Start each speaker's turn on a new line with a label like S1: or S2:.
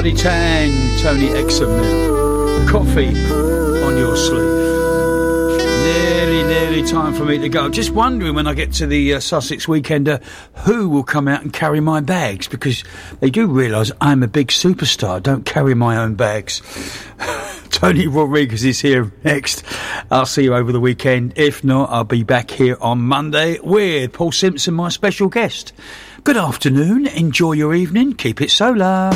S1: Bloody Tang, Tony Exum. Coffee on your sleeve. Nearly time for me to go. Just wondering when I get to the Sussex Weekender who will come out and carry my bags, because they do realise I'm a big superstar. I don't carry my own bags. Tony Rodriguez is here next. I'll see you over the weekend. If not, I'll be back here on Monday with Paul Simpson, my special guest. Good afternoon. Enjoy your evening. Keep it solar.